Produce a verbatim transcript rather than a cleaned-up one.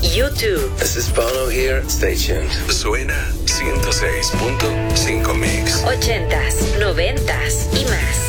YouTube. This is Bono here. Stay tuned. Suena ciento seis punto cinco Mix. Ochentas, noventas y más.